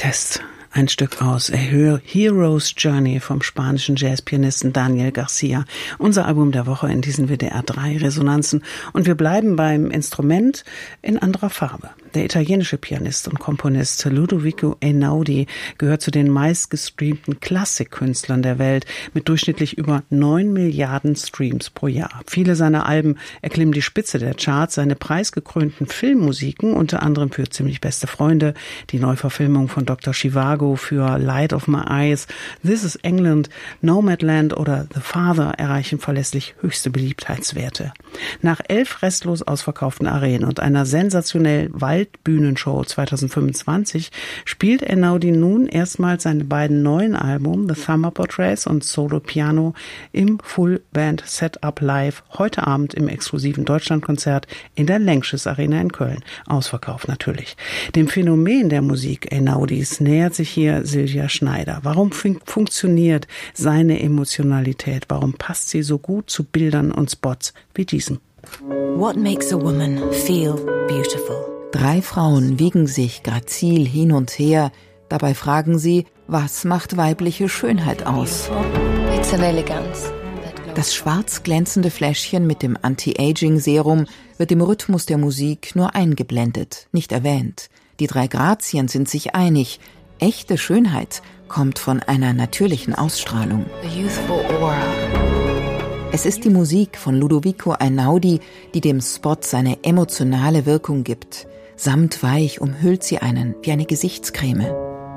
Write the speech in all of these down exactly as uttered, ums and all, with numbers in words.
Test. Ein Stück aus A Hero's Journey vom spanischen Jazzpianisten Daniel Garcia. Unser Album der Woche in diesen W D R drei Resonanzen. Und wir bleiben beim Instrument in anderer Farbe. Der italienische Pianist und Komponist Ludovico Einaudi gehört zu den meistgestreamten Klassikkünstlern der Welt mit durchschnittlich über neun Milliarden Streams pro Jahr. Viele seiner Alben erklimmen die Spitze der Charts. Seine preisgekrönten Filmmusiken, unter anderem für Ziemlich beste Freunde, die Neuverfilmung von Doktor Zhivago für Light of My Eyes, This is England, Nomadland oder The Father erreichen verlässlich höchste Beliebtheitswerte. Nach elf restlos ausverkauften Arenen und einer sensationell Waldbühnenshow zweitausendfünfundzwanzig spielt Einaudi nun erstmals seine beiden neuen Alben The Summer Portraits und Solo Piano im Full-Band Setup live heute Abend im exklusiven Deutschlandkonzert in der Lanxess Arena in Köln. Ausverkauft natürlich. Dem Phänomen der Musik Einaudis nähert sich hier Silvia Schneider. Warum fun- funktioniert seine Emotionalität? Warum passt sie so gut zu Bildern und Spots wie diesem? What makes a woman feel beautiful? Drei Frauen wiegen sich grazil hin und her. Dabei fragen sie, was macht weibliche Schönheit aus? It's an elegance. Das schwarz glänzende Fläschchen mit dem Anti-Aging-Serum wird im Rhythmus der Musik nur eingeblendet, nicht erwähnt. Die drei Grazien sind sich einig. Echte Schönheit kommt von einer natürlichen Ausstrahlung. A youthful aura. Es ist die Musik von Ludovico Einaudi, die dem Spot seine emotionale Wirkung gibt. Samtweich umhüllt sie einen wie eine Gesichtscreme.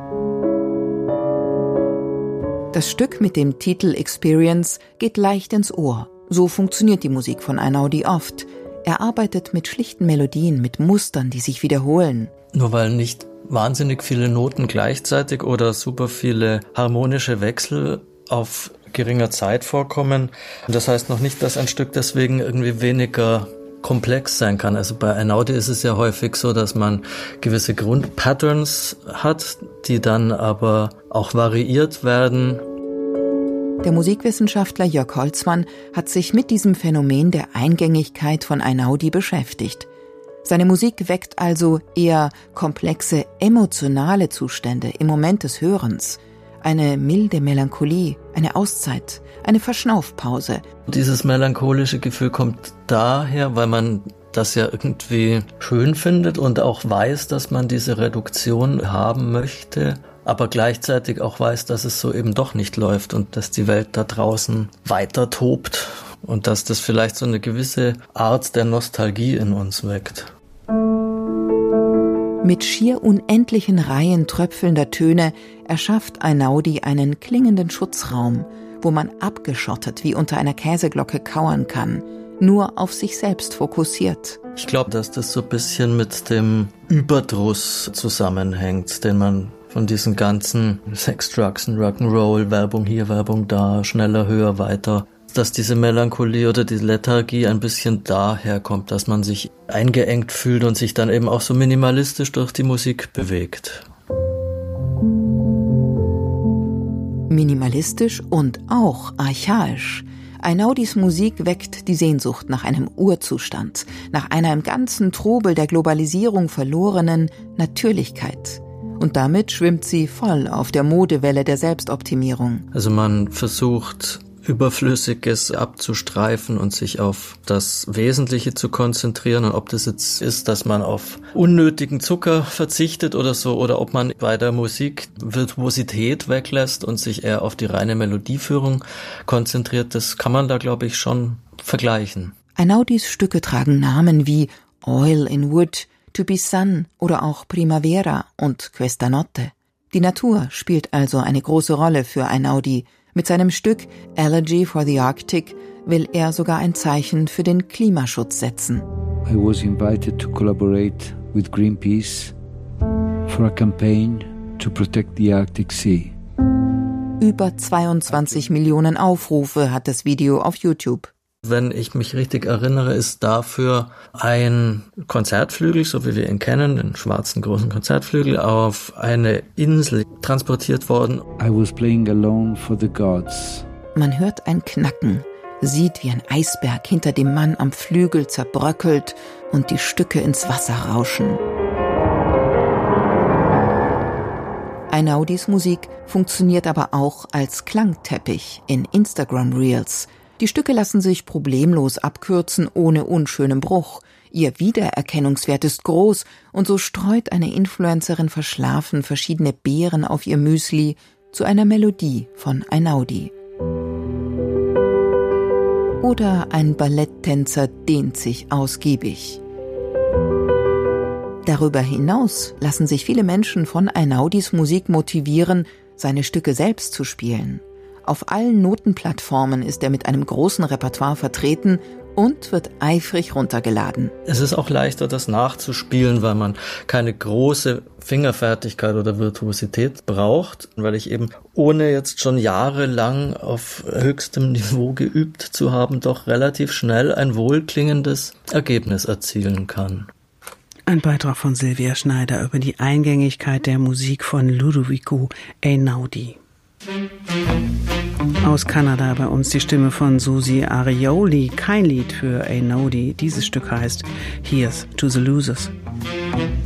Das Stück mit dem Titel Experience geht leicht ins Ohr. So funktioniert die Musik von Einaudi oft. Er arbeitet mit schlichten Melodien, mit Mustern, die sich wiederholen. Nur weil nicht wahnsinnig viele Noten gleichzeitig oder super viele harmonische Wechsel auf geringer Zeit vorkommen. Das heißt noch nicht, dass ein Stück deswegen irgendwie weniger komplex sein kann. Also bei Einaudi ist es ja häufig so, dass man gewisse Grundpatterns hat, die dann aber auch variiert werden. Der Musikwissenschaftler Jörg Holzmann hat sich mit diesem Phänomen der Eingängigkeit von Einaudi beschäftigt. Seine Musik weckt also eher komplexe emotionale Zustände im Moment des Hörens. Eine milde Melancholie, eine Auszeit, eine Verschnaufpause. Dieses melancholische Gefühl kommt daher, weil man das ja irgendwie schön findet und auch weiß, dass man diese Reduktion haben möchte, aber gleichzeitig auch weiß, dass es so eben doch nicht läuft und dass die Welt da draußen weiter tobt und dass das vielleicht so eine gewisse Art der Nostalgie in uns weckt. Mit schier unendlichen Reihen tröpfelnder Töne erschafft Einaudi einen klingenden Schutzraum, wo man abgeschottet wie unter einer Käseglocke kauern kann, nur auf sich selbst fokussiert. Ich glaube, dass das so ein bisschen mit dem Überdruss zusammenhängt, den man von diesen ganzen Sex, Drugs und Rock'n'Roll, Werbung hier, Werbung da, schneller, höher, weiter, dass diese Melancholie oder die Lethargie ein bisschen daher kommt, dass man sich eingeengt fühlt und sich dann eben auch so minimalistisch durch die Musik bewegt. Minimalistisch und auch archaisch. Einaudis Musik weckt die Sehnsucht nach einem Urzustand, nach einer im ganzen Trubel der Globalisierung verlorenen Natürlichkeit. Und damit schwimmt sie voll auf der Modewelle der Selbstoptimierung. Also man versucht, Überflüssiges abzustreifen und sich auf das Wesentliche zu konzentrieren. Und ob das jetzt ist, dass man auf unnötigen Zucker verzichtet oder so, oder ob man bei der Musik Virtuosität weglässt und sich eher auf die reine Melodieführung konzentriert, das kann man da, glaube ich, schon vergleichen. Einaudis Stücke tragen Namen wie Oil in Wood, To Be Sun oder auch Primavera und Questa Notte. Die Natur spielt also eine große Rolle für Einaudi. Mit seinem Stück Elegy for the Arctic will er sogar ein Zeichen für den Klimaschutz setzen. I was invited to collaborate with Greenpeace for a campaign to protect the Arctic Sea. Über zweiundzwanzig Millionen Aufrufe hat das Video auf YouTube. Wenn ich mich richtig erinnere, ist dafür ein Konzertflügel, so wie wir ihn kennen, den schwarzen großen Konzertflügel, auf eine Insel transportiert worden. I was playing alone for the gods. Man hört ein Knacken, sieht, wie ein Eisberg hinter dem Mann am Flügel zerbröckelt und die Stücke ins Wasser rauschen. Einaudis Musik funktioniert aber auch als Klangteppich in Instagram Reels. Die Stücke lassen sich problemlos abkürzen, ohne unschönen Bruch. Ihr Wiedererkennungswert ist groß und so streut eine Influencerin verschlafen verschiedene Beeren auf ihr Müsli zu einer Melodie von Einaudi. Oder ein Balletttänzer dehnt sich ausgiebig. Darüber hinaus lassen sich viele Menschen von Einaudis Musik motivieren, seine Stücke selbst zu spielen. Auf allen Notenplattformen ist er mit einem großen Repertoire vertreten und wird eifrig runtergeladen. Es ist auch leichter, das nachzuspielen, weil man keine große Fingerfertigkeit oder Virtuosität braucht, weil ich eben ohne jetzt schon jahrelang auf höchstem Niveau geübt zu haben, doch relativ schnell ein wohlklingendes Ergebnis erzielen kann. Ein Beitrag von Silvia Schneider über die Eingängigkeit der Musik von Ludovico Einaudi. Aus Kanada bei uns die Stimme von Susi Arioli. Kein Lied für Einaudi. Dieses Stück heißt Here's to the Losers.